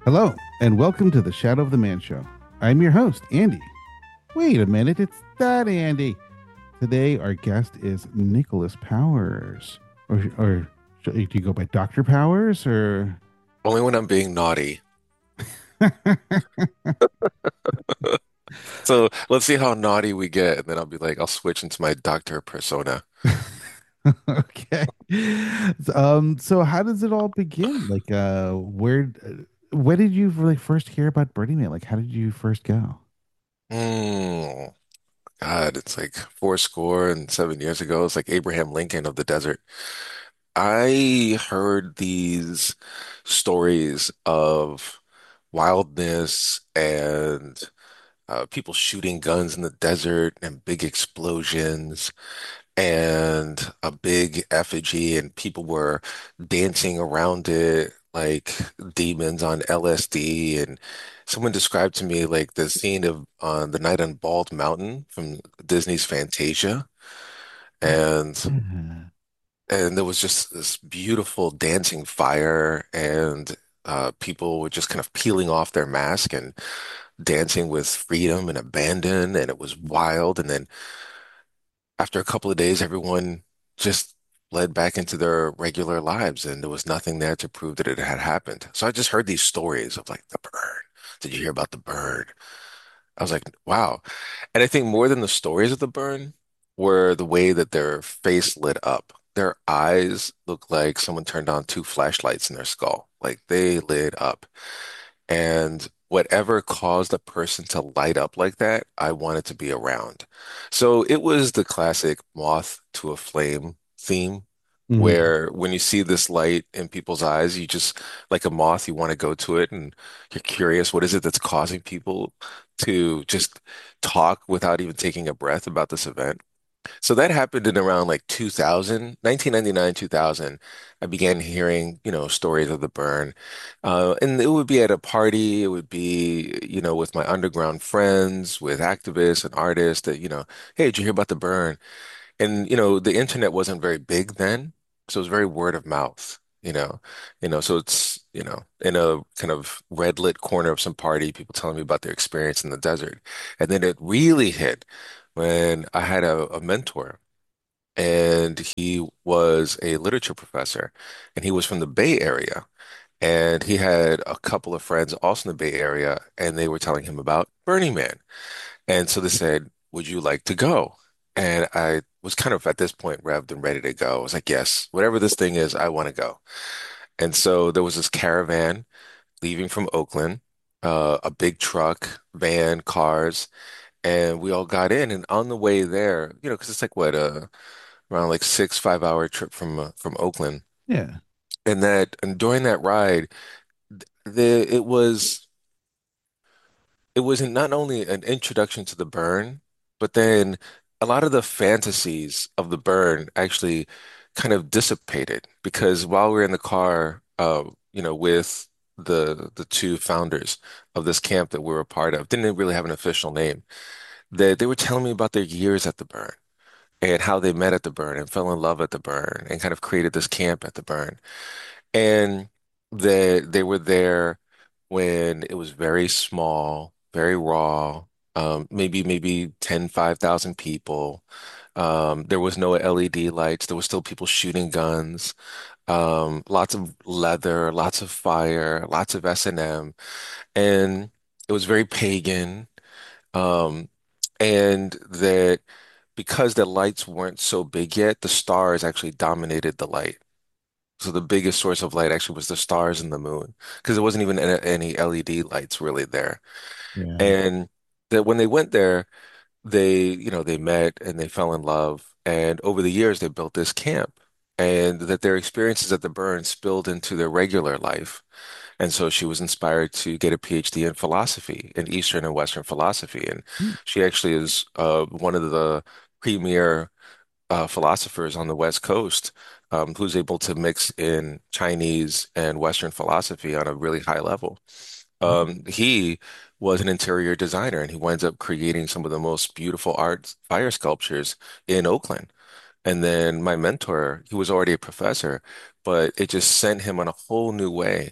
Hello, and welcome to the Shadow of the Man Show. I'm your host, Andy. Wait a minute, it's that Andy. Today, our guest is Nicholas Powers. Or do you go by Dr. Powers? Or. Only when I'm being naughty. So let's see how naughty we get, and then I'll be like, I'll switch into my doctor persona. Okay. So how does it all begin? When did you like first hear about Burning Man? Like, how did you first go? Hmm. God, it's like 4 score and 7 years ago. It's like Abraham Lincoln of the desert. I heard these stories of wildness and people shooting guns in the desert and big explosions and a big effigy, and people were dancing around it like demons on LSD. And someone described to me like the scene of on the night on Bald Mountain from Disney's Fantasia, and Yeah. and there was just this beautiful dancing fire, and people were just kind of peeling off their mask and dancing with freedom and abandon, and it was wild. And then after a couple of days, everyone just fled back into their regular lives, and there was nothing there to prove that it had happened. So I just heard these stories of like the burn. Did you hear about the burn? I was like, wow. And I think more than the stories of the burn were the way that their face lit up. Their eyes looked like someone turned on two flashlights in their skull. Like they lit up. And whatever caused a person to light up like that, I wanted to be around. So it was the classic moth to a flame theme, Mhm. where when you see this light in people's eyes, you just, like a moth, you want to go to it and you're curious, what is it that's causing people to just talk without even taking a breath about this event? So that happened in around like 2000, 1999, 2000. I began hearing, stories of the burn. And it would be at a party, it would be, with my underground friends, with activists and artists that, hey, did you hear about the burn? And, the internet wasn't very big then, so it was very word of mouth. So it's, in a kind of red lit corner of some party, people telling me about their experience in the desert. And then it really hit when I had a mentor, and he was a literature professor, and he was from the Bay Area. And he had a couple of friends also in the Bay Area, and they were telling him about Burning Man. And so they said, would you like to go? And I was kind of at this point revved and ready to go. I was like, yes, whatever this thing is, I want to go. And so there was this caravan leaving from Oakland, a big truck, van, cars, and we all got in. And on the way there, because it's like what, around like 6, 5 hour trip from Oakland. Yeah. And during that ride, the it was not only an introduction to the burn, but then a lot of the fantasies of the burn actually kind of dissipated, because while we were in the car, with the two founders of this camp that we were a part of, didn't really have an official name. They were telling me about their years at the burn and how they met at the burn and fell in love at the burn and kind of created this camp at the burn. And they were there when it was very small, very raw, maybe 10, 5,000 people. There was no LED lights. There was still people shooting guns. Lots of leather, lots of fire, lots of S&M. And it was very pagan. Um, and that because the lights weren't so big yet, the stars actually dominated the light. So the biggest source of light actually was the stars and the moon, because there wasn't even any LED lights really there. Yeah. And that when they went there, they met and they fell in love. And over the years, they built this camp. And that their experiences at the burn spilled into their regular life. And so she was inspired to get a PhD in philosophy, in Eastern and Western philosophy. And she actually is one of the premier philosophers on the West Coast, who's able to mix in Chinese and Western philosophy on a really high level. He was an interior designer, and he winds up creating some of the most beautiful art fire sculptures in Oakland. And then my mentor, he was already a professor, but it just sent him on a whole new way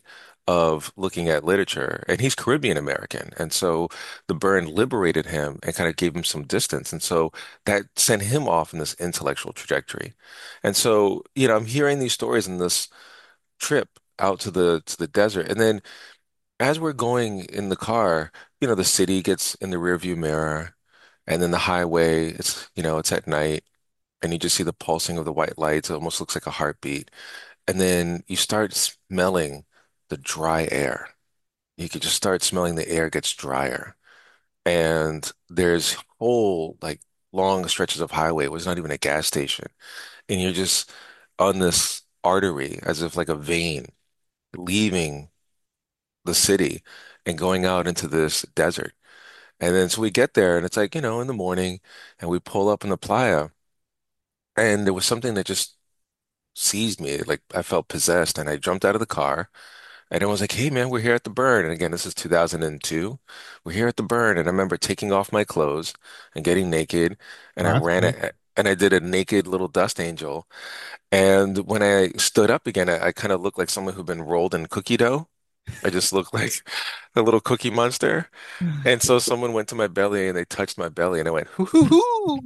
of looking at literature, and he's Caribbean American. And so the burn liberated him and kind of gave him some distance. And so that sent him off in this intellectual trajectory. And so, I'm hearing these stories in this trip out to the desert. And then as we're going in the car, the city gets in the rearview mirror, and then the highway, it's at night, and you just see the pulsing of the white lights. It almost looks like a heartbeat. And then you start smelling the dry air. You could just start smelling the air gets drier. And there's whole like long stretches of highway. It was not even a gas station. And you're just on this artery as if like a vein leaving the city and going out into this desert. And then so we get there and it's like, in the morning and we pull up in the playa and there was something that just seized me. Like I felt possessed and I jumped out of the car and I was like, hey man, we're here at the burn. And again, this is 2002. We're here at the burn. And I remember taking off my clothes and getting naked and Oh, I that's ran cool. it and I did a naked little dust angel. And when I stood up again, I kind of looked like someone who'd been rolled in cookie dough. I just looked like a little cookie monster. And so someone went to my belly and they touched my belly and I went, hoo hoo hoo.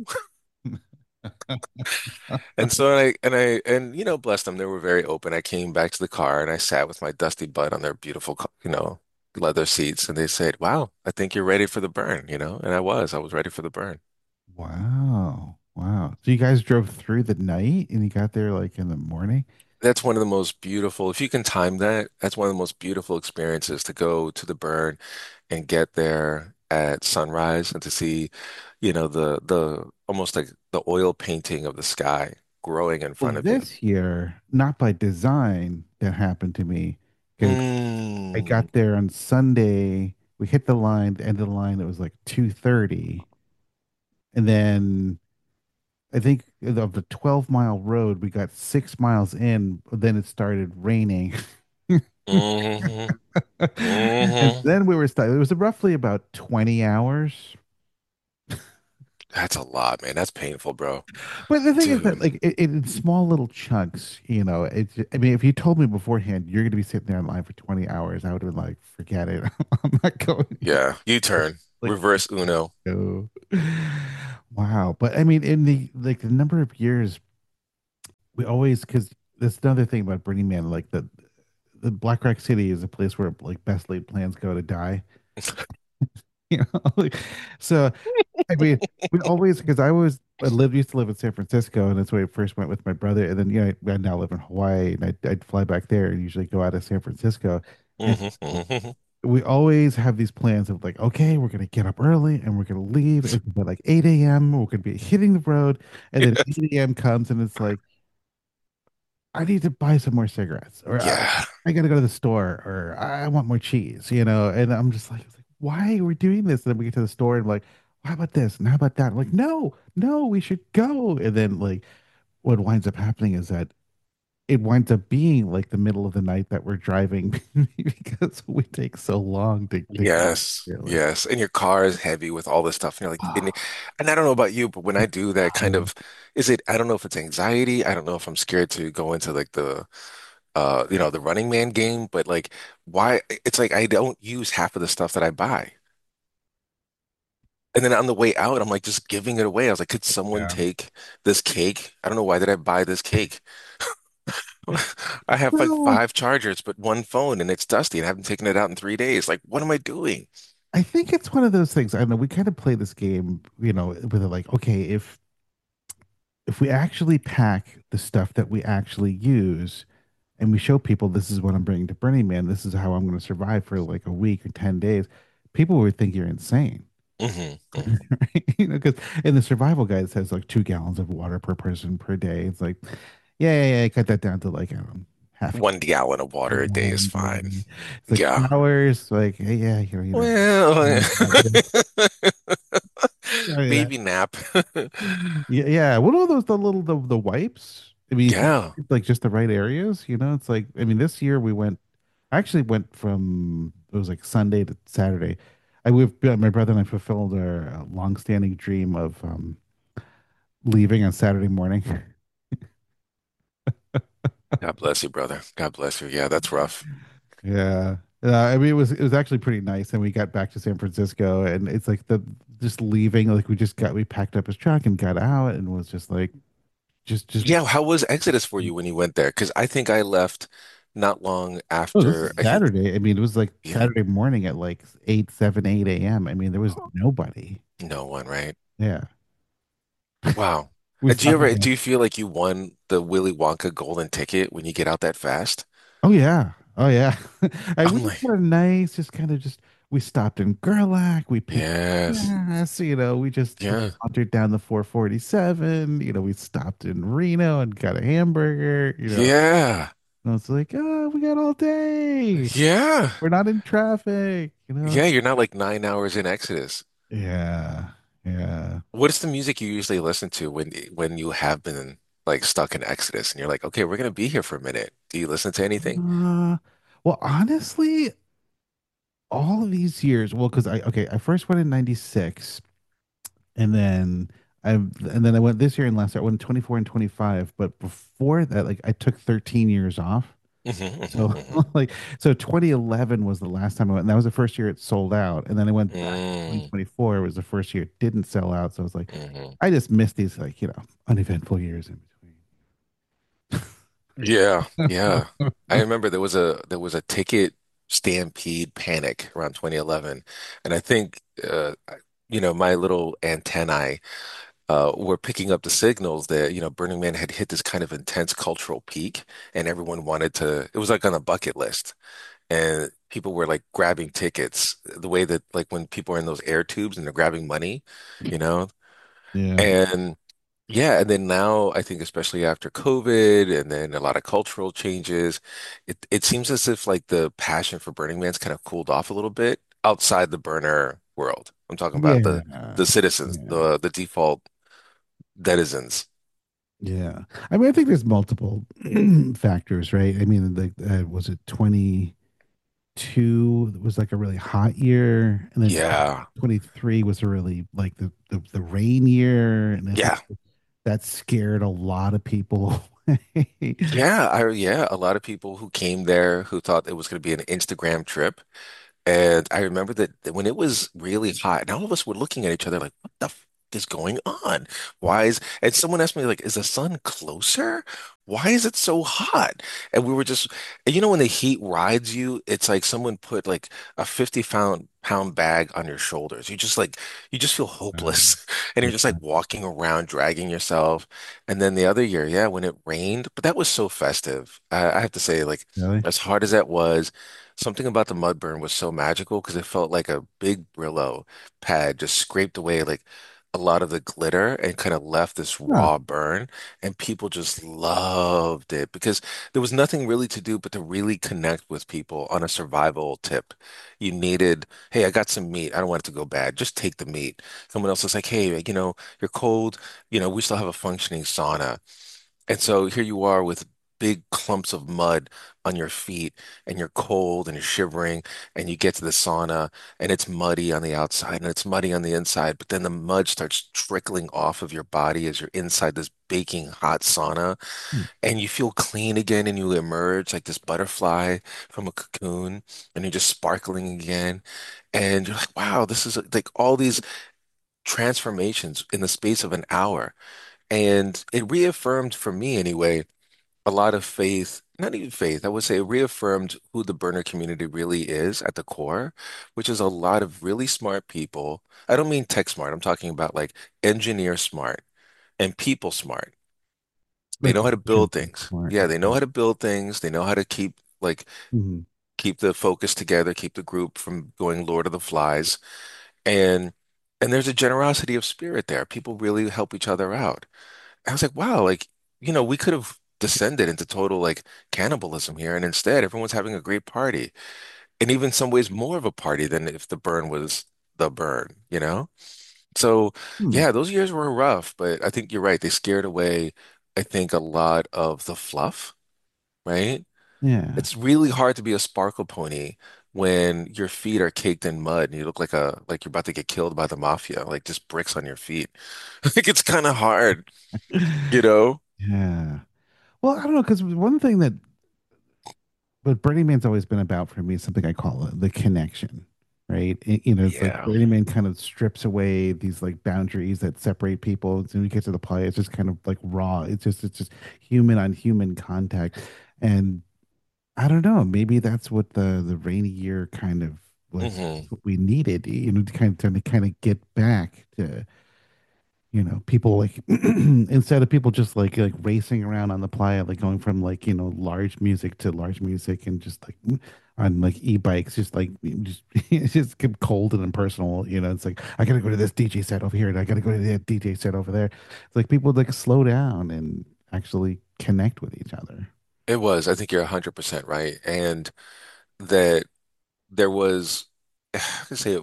And so bless them, they were very open. I came back to the car and I sat with my dusty butt on their beautiful, leather seats. And they said, wow, I think you're ready for the burn. And I was ready for the burn. Wow. Wow. So you guys drove through the night and you got there like in the morning? That's one of the most beautiful, if you can time that, that's one of the most beautiful experiences to go to the burn and get there at sunrise and to see, the almost like the oil painting of the sky growing in Well, front of you. this year, not by design, that happened to me because I Mm, got there on Sunday. We hit the line, the end of the line, it was like 2:30. And then I think of the 12-mile road, we got 6 miles in, then it started raining. hmm And hmm then we were stuck. It was roughly about 20 hours. That's a lot, man. That's painful, bro. But the thing is that, Dude. like, in small little chunks, I mean, if you told me beforehand you're going to be sitting there in line for 20 hours, I would have been like, forget it. I'm not going. Yeah. U-turn. Like, Reverse Uno. no. Wow. But I mean, in the number of years, we always, because that's another thing about Burning Man, like the Black Rock City is a place where like best laid plans go to die. Like, so I mean, we always because I used to live in San Francisco, and that's where I first went with my brother. And then I now live in Hawaii, and I'd fly back there and usually go out of San Francisco. And hmm hmm we always have these plans of like, okay, we're gonna get up early and we're gonna leave at like 8 a.m. We're gonna be hitting the road, and then 8 a.m. comes and it's like, I need to buy some more cigarettes, or Yeah. I gotta go to the store, or I want more cheese, and I'm just like, why are we doing this? And then we get to the store and I'm like, how about this and how about that? I'm like, no, no, we should go. And then like what winds up happening is that it winds up being like the middle of the night that we're driving because we take so long to get Yes. here. Like, Yes. And your car is heavy with all this stuff. And you're like, and, oh, and I don't know about you, but when I do that kind no. of, I don't know if it's anxiety. I don't know if I'm scared to go into like the Running Man game, but like, why? It's like I don't use half of the stuff that I buy. And then on the way out, I'm like just giving it away. I was like, could someone Yeah. take this cake? I don't know why did I buy this cake? I have like Well, 5 chargers, but one phone and it's dusty and I haven't taken it out in 3 days. Like, what am I doing? I think it's one of those things. I know we kind of play this game, with it like, okay, if we actually pack the stuff that we actually use and we show people this is what I'm bringing to Burning Man, this is how I'm going to survive for like a week or 10 days, people would think you're insane. Hmm hmm Right? Because in the survival guide, it says like 2 gallons of water per person per day. It's like, yeah, cut that down to like, I don't know, half. 1 gallon of water a day is fine. It's like Yeah. showers, like, hey, yeah, Well, yeah, baby nap. yeah. What are those the wipes? I mean, if you Yeah. like just the right areas, it's like I mean, this year I actually went from it was like Sunday to Saturday. My brother and I fulfilled our long-standing dream of leaving on Saturday morning. God bless you, brother. God bless you. Yeah, that's rough. Yeah. I mean, it was actually pretty nice. And we got back to San Francisco, and it's like the just leaving, like we packed up his truck and got out, and was just like, just. Yeah, how was Exodus for you when you went there? Because I think I left not long Oh, this after. is I think, Saturday. I mean, it was like yeah, Saturday morning at like 8, 7, 8 a.m. I mean, there was nobody. no one, right? Yeah. Wow. We Do you stopped at ever gas. do you feel like you won the Willy Wonka golden ticket when you get out that fast? Oh yeah. Oh yeah. I we I'm just like, kind of nice, just kind of just we stopped in Gerlach, we picked up yes, gas, we yeah, wandered down the 447, we stopped in Reno and got a hamburger. yeah, And it's like, oh, we got all day. yeah, We're not in traffic. yeah. You're not like 9 hours in Exodus. Yeah. Yeah. What is the music you usually listen to when you have been like stuck in Exodus and you're like, okay, we're gonna be here for a minute. Do you listen to anything? Uh, well, honestly, all of these years, well, because I first went in 96, and then I went this year and last year. I went 24 and 25, but before that, like I took 13 years off. So like, so 2011 was the last time I went, and that was the first year it sold out. And then I went back in Mm, 2024. It was the first year it didn't sell out. So I was like, mhm. I just missed these, like, uneventful years in Yeah, between. yeah. I remember there was a ticket stampede panic around 2011, and I think my little antennae were picking up the signals that Burning Man had hit this kind of intense cultural peak, and everyone wanted to. It was like on a bucket list, and people were like grabbing tickets the way that like when people are in those air tubes and they're grabbing money, you know. Yeah. And yeah, and then now I think especially after COVID and then a lot of cultural changes, it seems as if like the passion for Burning Man's kind of cooled off a little bit outside the burner world. I'm talking about Yeah. the citizens, Yeah. the default denizens. Yeah. I mean, I think there's multiple factors, right? I mean, like, was it 22 was like a really hot year, and then Yeah. 23 was a really like the rain year, and I think Yeah. that scared a lot of people away. Yeah, a lot of people who came there who thought it was going to be an Instagram trip. And I remember that when it was really hot, and all of us were looking at each other like, what the f is going on? And someone asked me, like, is the sun closer? Why is it so hot? And we were just, and when the heat rides you, it's like someone put like a 50 pound bag on your shoulders. You just feel Um, hopeless. And you're yeah, just like walking around, dragging yourself. And then the other year, yeah, when it rained, but that was so festive. I have to say, like, really? as hard as that was, something about the mud burn was so magical because it felt like a big Brillo pad just scraped away like a lot of the glitter and kind of left this Huh. raw burn. And people just loved it because there was nothing really to do but to really connect with people on a survival tip. You needed, hey, I got some meat. I don't want it to go bad. Just take the meat. Someone else is like, hey, you're cold. We still have a functioning sauna. And so here you are with big clumps of mud on your feet, and you're cold and you're shivering, and you get to the sauna, and it's muddy on the outside and it's muddy on the inside, but then the mud starts trickling off of your body as you're inside this baking hot sauna, Hmm. and you feel clean again, and you emerge like this butterfly from a cocoon, and you're just sparkling again. And you're like, wow, this is like all these transformations in the space of an hour. And it reaffirmed for me anyway a lot of faith, not even faith, I would say it reaffirmed who the burner community really is at the core, which is a lot of really smart people. I don't mean tech smart, I'm talking about like engineer smart and people smart. They Like know how to build mission things. smart. Yeah, they know how to build things. They know how to Mhm. keep the focus together, keep the group from going Lord of the Flies. And and there's a generosity of spirit there. People really help each other out. I was like, wow, like, we could have descended into total like cannibalism here, and instead everyone's having a great party. And even in some ways more of a party than if the burn was the burn? So Hmm. yeah, those years were rough, but I think you're right. They scared away, I think, a lot of the fluff, right? Yeah. It's really hard to be a sparkle pony when your feet are caked in mud and you look like you're about to get killed by the mafia, like just bricks on your feet. I think it's kind of hard, you know? Yeah. Well, I don't know, because one thing that what Burning Man's always been about for me is something I call the connection, right? It's like Yeah. Burning Man kind of strips away these like boundaries that separate people. So when you get to the play, it's just kind of like raw. It's just human on human contact, and I don't know. Maybe that's what the rainy year kind of was Hmm. what we needed. To kind of get back to people like instead of people just like racing around on the playa, like going from like large music to large music and just like on like e-bikes, just like just it's just get cold and impersonal. It's like I gotta go to this DJ set over here and I gotta go to that DJ set over there. It's like people like slow down and actually connect with each other. It was. I think you're 100% right. And that there was, I can say it,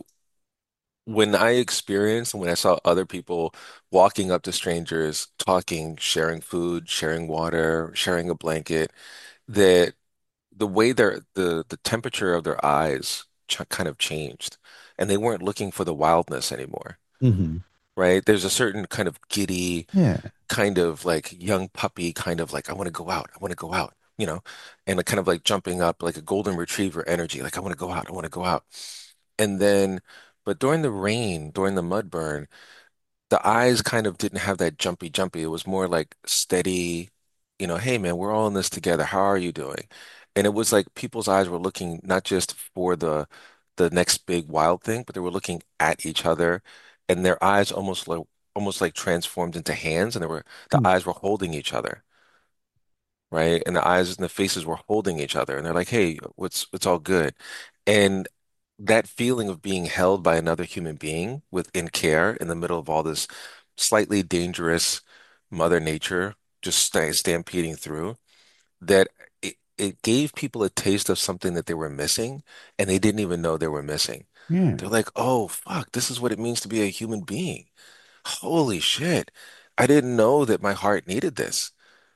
when I experienced and when I saw other people walking up to strangers, talking, sharing food, sharing water, sharing a blanket, that the way the temperature of their eyes ch kind of changed, and they weren't looking for the wildness anymore, Hmm. right? There's a certain kind of giddy, Yeah. kind of like young puppy, kind of like I want to go out, I want to go out, and like kind of like jumping up like a golden retriever energy, like I want to go out, I want to go out. And then, but during the rain, during the mud burn, the eyes kind of didn't have that jumpy, jumpy. It was more like steady, hey man, we're all in this together. How are you doing? And it was like people's eyes were looking not just for the next big wild thing, but they were looking at each other, and their eyes almost like transformed into hands, and the Mm. eyes were holding each other, right? And the eyes and the faces were holding each other, and they're like, "Hey, what's all good?" And that feeling of being held by another human being within care in the middle of all this slightly dangerous Mother Nature just stampeding through, that it gave people a taste of something that they were missing and they didn't even know they were missing. Yeah. They're like, oh, fuck, this is what it means to be a human being. Holy shit. I didn't know that my heart needed this.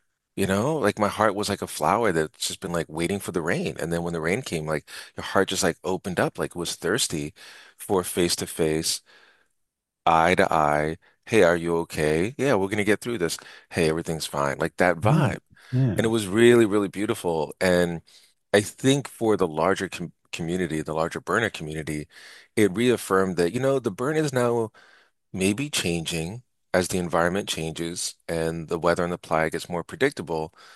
Like my heart was like a flower that's just been like waiting for the rain. And then when the rain came, like your heart just like opened up, like was thirsty for face to face, eye to eye. Hey, are you okay? Yeah, we're gonna get through this. Hey, everything's fine. Like that Yeah. vibe. Yeah. And it was really, really beautiful. And I think for the larger community, the larger burner community, it reaffirmed that, the burn is now maybe changing as the environment changes and the weather and the playa gets more predictable.